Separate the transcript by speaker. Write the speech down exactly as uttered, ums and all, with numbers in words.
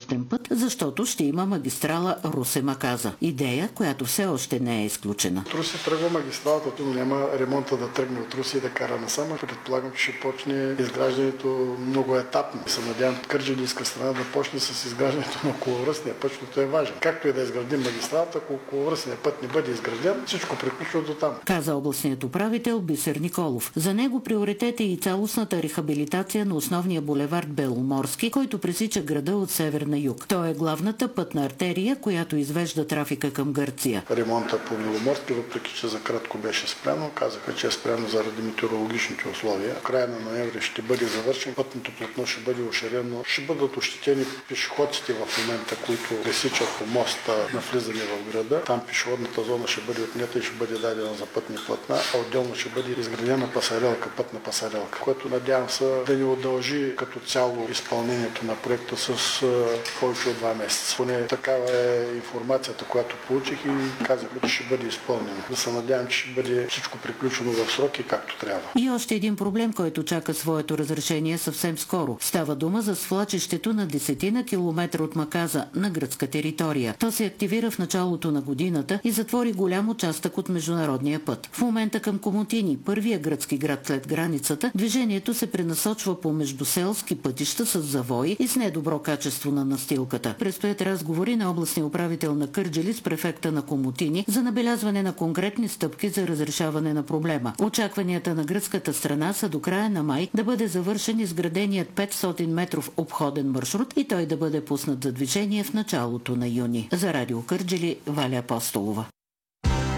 Speaker 1: скоростен път, защото ще има магистрала Русе-Маказа. Идея, която все още не е изключена.
Speaker 2: От Русе тръгва магистралата, но няма ремонта да тръгне от Русе и да кара насама. Предполагам, че ще почне изграждането много етапно. Се надявам кърджалийска страна да почне с изграждането на околовръстния път, защото е важен. Както и да изградим магистралата, ако околовръстният път не бъде изграден, всичко приключва до там.
Speaker 1: Каза областният управител Бисер Николов. За него приоритет е и цялостната рехабилитация на основния булевард Беломорски, който пресича града от север на юг. Той е главната пътна артерия, която извежда трафика към Гърция.
Speaker 2: Ремонта по Беломорски, въпреки че за кратко беше спряно, казаха, че е спряно заради метеорологичните условия. В края на ноември ще бъде завършен, пътното платно ще бъде оширено, ще бъдат ощетени пешеходците в момента, които пресичат по моста на влизане в града. Там пешеходната зона ще бъде отнета и ще бъде дадена за пътни платна, а отделно ще бъде изградена пасарелка, пътна пасарелка, което надявам се да ни удължи като цяло изпълнението на проекта с повече от два месеца. Поне такава е информацията, която получих и казахме, че ще бъде изпълнено. Да се надявам, че ще бъде всичко приключено в срок и както трябва.
Speaker 1: И още един проблем, който чака своето разрешение съвсем скоро. Става дума за свлачището на десетина километра от Маказа на гръцка територия. То се активира в началото на годината и затвори голям участък от международния път. В момента към Комотини, първия гръцки град след границата, движението се пренасочва по междуселски пътища с завои и с недобро качество на настилката. Предстоят разговори на областния управител на Кърджали с префекта на Комотини за набелязване на конкретни стъпки за разрешаване на проблема. Очакванията на гръцката страна са до края на май да бъде завършен изграденият петстотин метров обходен маршрут и той да бъде пуснат за движение в началото на юни. За Радио Кърджали, Валя Апостолова.